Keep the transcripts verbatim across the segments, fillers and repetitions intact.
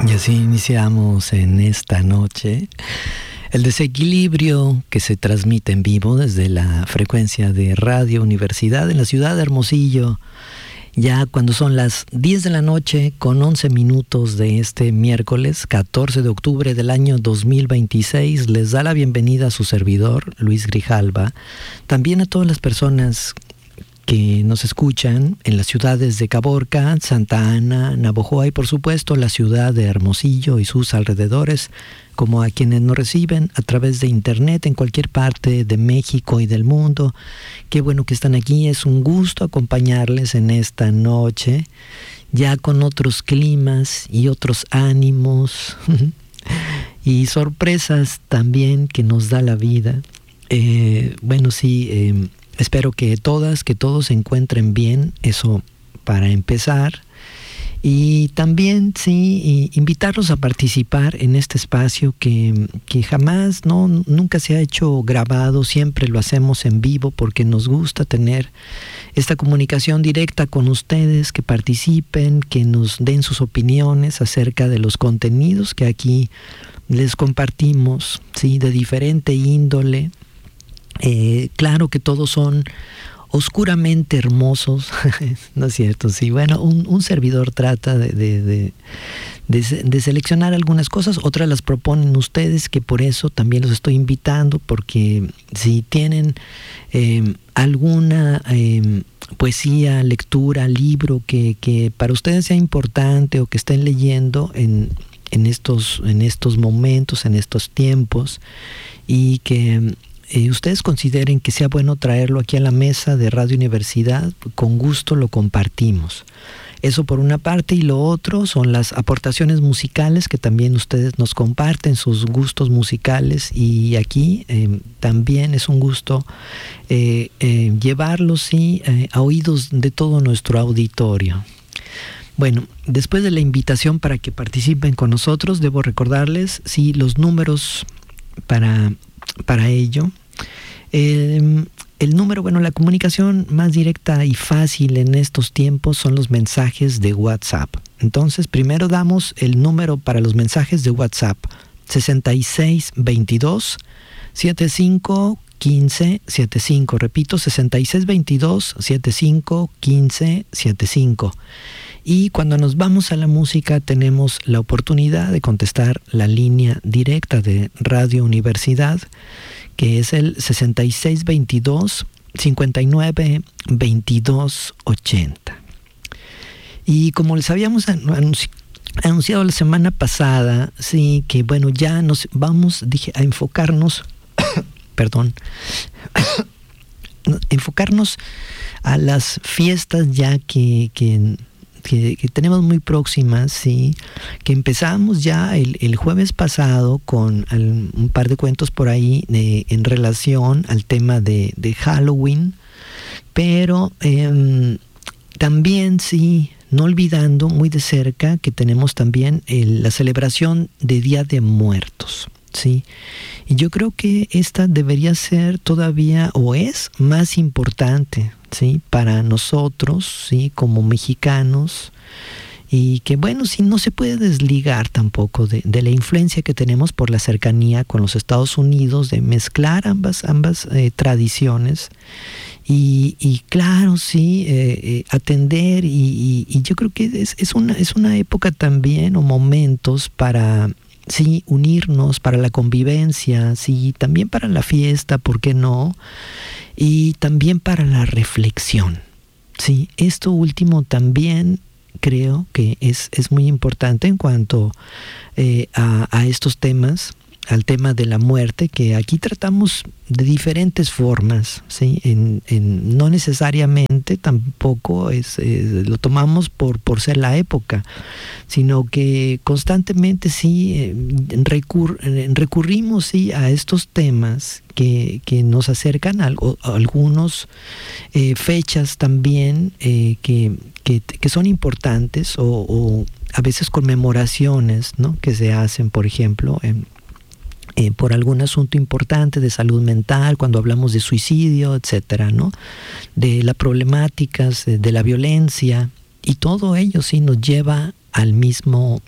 Y así iniciamos en esta noche el desequilibrio que se transmite en vivo desde la frecuencia de Radio Universidad en la ciudad de Hermosillo. Ya cuando son las diez de la noche con once minutos de este miércoles catorce de octubre del año dos mil veintiséis, les da la bienvenida a su servidor, Luis Grijalva. También a todas las personas que nos escuchan en las ciudades de Caborca, Santa Ana, Navojoa y por supuesto la ciudad de Hermosillo y sus alrededores, como a quienes nos reciben a través de internet en cualquier parte de México y del mundo. Qué bueno que están aquí, es un gusto acompañarles en esta noche, ya con otros climas y otros ánimos y sorpresas también que nos da la vida. Eh, bueno, sí, eh, espero que todas, que todos se encuentren bien, eso para empezar. Y también, sí, invitarlos a participar en este espacio que, que jamás, no, nunca se ha hecho grabado, siempre lo hacemos en vivo porque nos gusta tener esta comunicación directa con ustedes, que participen, que nos den sus opiniones acerca de los contenidos que aquí les compartimos, sí, de diferente índole. Eh, claro que todos son oscuramente hermosos, ¿no es cierto? Sí, bueno, un, un servidor trata de, de, de, de, de seleccionar algunas cosas, otras las proponen ustedes, que por eso también los estoy invitando, porque si tienen eh, alguna eh, poesía, lectura, libro que, que para ustedes sea importante o que estén leyendo en, en, estos, en estos momentos, en estos tiempos, y que Eh, ustedes consideren que sea bueno traerlo aquí a la mesa de Radio Universidad, con gusto lo compartimos. Eso por una parte, y lo otro son las aportaciones musicales que también ustedes nos comparten, sus gustos musicales, y aquí eh, también es un gusto eh, eh, llevarlos sí, eh, a oídos de todo nuestro auditorio. Bueno, después de la invitación para que participen con nosotros, debo recordarles sí, los números para... Para ello, eh, el número, bueno, la comunicación más directa y fácil en estos tiempos son los mensajes de WhatsApp. Entonces, primero damos el número para los mensajes de WhatsApp: sesenta y seis veintidós setenta y cinco quince setenta y cinco. Repito, sesenta y seis veintidós setenta y cinco quince setenta y cinco. Y cuando nos vamos a la música tenemos la oportunidad de contestar la línea directa de Radio Universidad, que es el sesenta y seis veintidós cincuenta y nueve veintidós ochenta. Y como les habíamos anunci- anunciado la semana pasada, sí, que bueno, ya nos vamos, dije, a enfocarnos, perdón, enfocarnos a las fiestas ya que... que Que, que tenemos muy próximas, sí, que empezamos ya el, el jueves pasado con el, un par de cuentos por ahí de, en relación al tema de, de Halloween, pero eh, también, sí, no olvidando muy de cerca que tenemos también el, la celebración de Día de Muertos, sí, y yo creo que esta debería ser todavía, o es más importante, sí, para nosotros, sí, como mexicanos, y que bueno, sí, no se puede desligar tampoco de, de la influencia que tenemos por la cercanía con los Estados Unidos, de mezclar ambas, ambas eh, tradiciones, y, y claro, sí, eh, eh, atender, y, y, y yo creo que es, es, una, es una época también, o momentos para... sí, unirnos, para la convivencia, sí, también para la fiesta, ¿por qué no? Y también para la reflexión, sí, esto último también creo que es, es muy importante en cuanto eh, a, a estos temas, al tema de la muerte, que aquí tratamos de diferentes formas, ¿sí? En, en, no necesariamente tampoco es, eh, lo tomamos por, por ser la época, sino que constantemente sí eh, recur, eh, recurrimos sí, a estos temas que, que nos acercan a, algo, a algunos eh, fechas también eh, que, que, que son importantes, o, o a veces conmemoraciones, ¿no? Que se hacen, por ejemplo, en Eh, por algún asunto importante de salud mental, cuando hablamos de suicidio, etcétera, ¿no? De las problemáticas, de, de la violencia, y todo ello sí nos lleva al mismo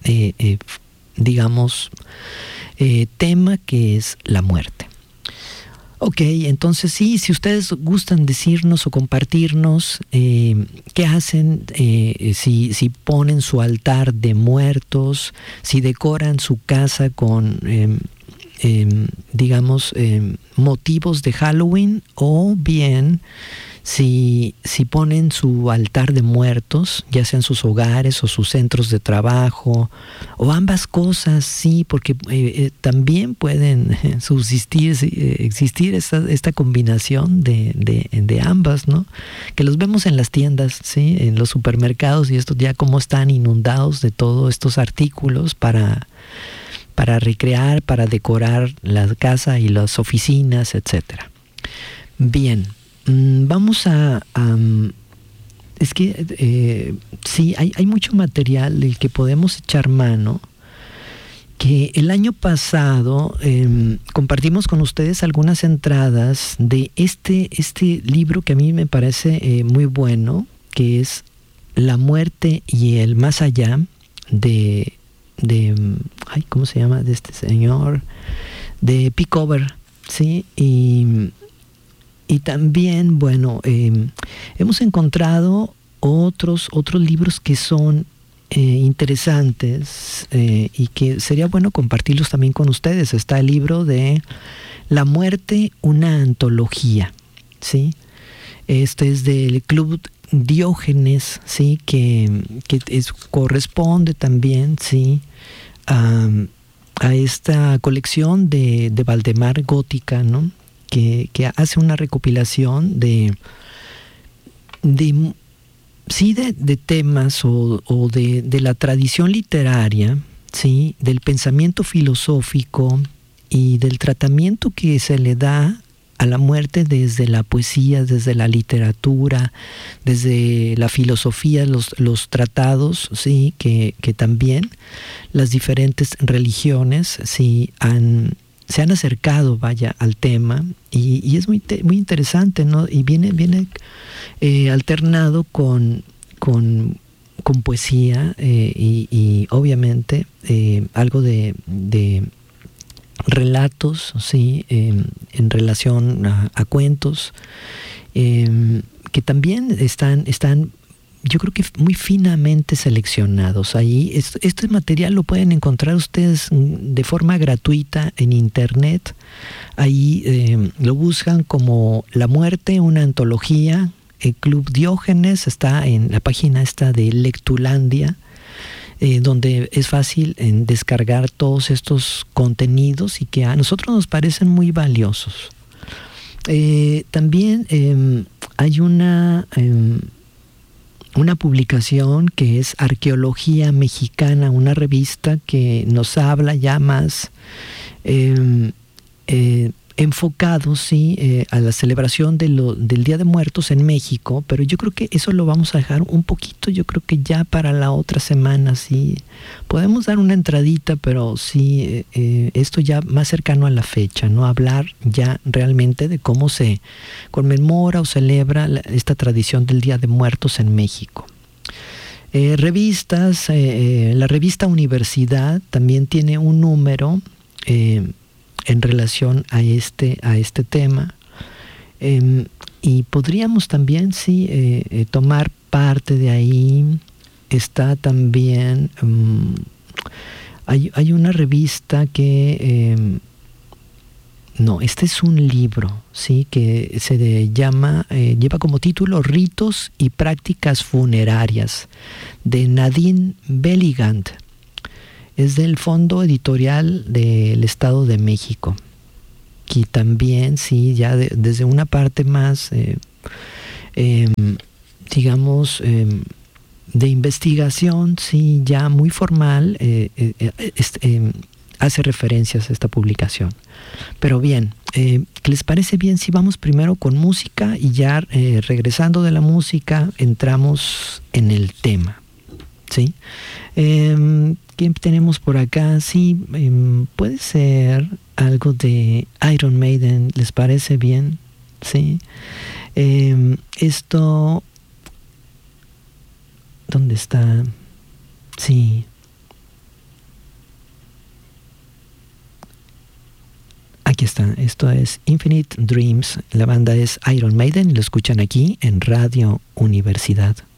eh, eh, digamos, eh, tema que es la muerte. Ok, entonces sí, si ustedes gustan decirnos o compartirnos eh, qué hacen, eh, si, si ponen su altar de muertos, si decoran su casa con, eh, eh, digamos, eh, motivos de Halloween, o bien si, si ponen su altar de muertos, ya sean sus hogares o sus centros de trabajo, o ambas cosas, sí, porque eh, eh, también pueden eh, subsistir, eh, existir esta, esta combinación de, de, de ambas, ¿no? Que los vemos en las tiendas, sí, en los supermercados, y estos ya como están inundados de todos estos artículos para, para recrear, para decorar la casa y las oficinas, etcétera. Bien. Vamos a, a... Es que eh, sí, hay, hay mucho material del que podemos echar mano, que el año pasado eh, compartimos con ustedes algunas entradas de este, este libro que a mí me parece eh, muy bueno, que es La muerte y el más allá, de... de ay, ¿cómo se llama? De este señor, de P. Cover, ¿sí? Y... Y también, bueno, eh, hemos encontrado otros, otros libros que son eh, interesantes eh, y que sería bueno compartirlos también con ustedes. Está el libro de La muerte, una antología, ¿sí? Este es del Club Diógenes, ¿sí? Que, que es, corresponde también, ¿sí? A, a esta colección de, de Valdemar Gótica, ¿no? Que, que hace una recopilación de, de sí, de, de temas o, o de, de la tradición literaria, sí, del pensamiento filosófico y del tratamiento que se le da a la muerte desde la poesía, desde la literatura, desde la filosofía, los, los tratados, sí, que, que también las diferentes religiones, sí, han se han acercado, vaya, al tema, y, y es muy, te, muy interesante, ¿no? Y viene, viene eh, alternado con, con, con poesía eh, y, y obviamente eh, algo de, de relatos, sí, eh, en relación a, a cuentos, eh, que también están, están yo creo que muy finamente seleccionados. Ahí este material lo pueden encontrar ustedes de forma gratuita en internet. Ahí eh, lo buscan como La muerte, una antología. El Club Diógenes está en la página esta de Lectulandia, eh, donde es fácil en descargar todos estos contenidos y que a nosotros nos parecen muy valiosos. Eh, también eh, hay una... Eh, una publicación que es Arqueología Mexicana, una revista que nos habla ya más eh, eh, enfocado, sí, eh, a la celebración de lo, del Día de Muertos en México, pero yo creo que eso lo vamos a dejar un poquito, yo creo que ya para la otra semana, sí, podemos dar una entradita, pero sí, eh, eh, esto ya más cercano a la fecha, ¿no? Hablar ya realmente de cómo se conmemora o celebra la, esta tradición del Día de Muertos en México. Eh, revistas, eh, la revista Universidad también tiene un número eh, en relación a este, a este tema. Eh, y podríamos también, sí, eh, eh, tomar parte de ahí. Está también, um, hay, hay una revista que, eh, no, este es un libro, sí, que se de, llama, eh, lleva como título Ritos y Prácticas Funerarias, de Nadine Belligand. Es del Fondo Editorial del Estado de México. Y también, sí, ya de, desde una parte más, eh, eh, digamos, eh, de investigación, sí, ya muy formal, eh, eh, eh, eh, hace referencias a esta publicación. Pero bien, eh, ¿qué les parece bien si vamos primero con música y ya eh, regresando de la música entramos en el tema? ¿Sí? Eh, ¿Qué tenemos por acá? Sí, eh, puede ser algo de Iron Maiden, ¿les parece bien? Sí. Eh, esto, ¿dónde está? Sí. Aquí está, esto es Infinite Dreams, la banda es Iron Maiden, lo escuchan aquí en Radio Universidad.